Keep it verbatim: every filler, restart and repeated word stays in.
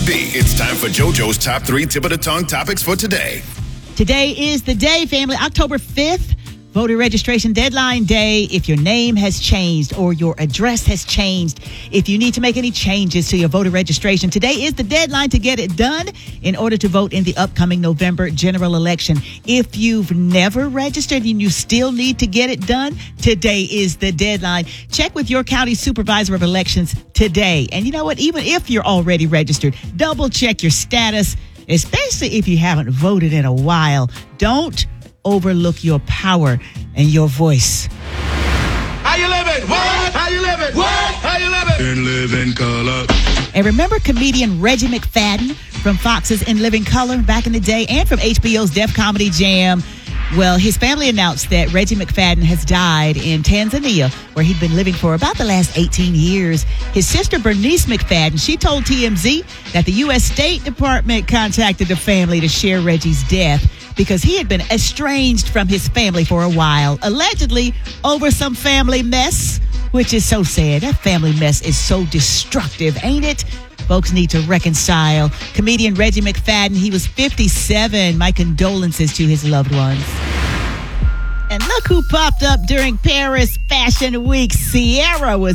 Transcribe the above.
B. It's time for JoJo's top three tip of the tongue topics for today. Today is the day, family, October fifth. Voter registration deadline day. If your name has changed or your address has changed, if you need to make any changes to your voter registration, today is the deadline to get it done in order to vote in the upcoming November general election. If you've never registered and you still need to get it done, today is the deadline. Check with your county supervisor of elections today. And you know what? Even if you're already registered, double check your status, especially if you haven't voted in a while. Don't overlook your power and your voice. How you living? What? How you living? What? How you living? In living color. And remember comedian Reggie McFadden from Fox's In Living Color back in the day and from H B O's Def Comedy Jam? Well, his family announced that Reggie McFadden has died in Tanzania, where he'd been living for about the last eighteen years. His sister, Bernice McFadden, she told T M Z that the U S State Department contacted the family to share Reggie's death because he had been estranged from his family for a while, allegedly over some family mess, which is so sad. That family mess is so destructive, ain't it? Folks need to reconcile. Comedian Reggie McFadden, he was fifty-seven. My condolences to his loved ones. And look who popped up during Paris Fashion Week. Ciara was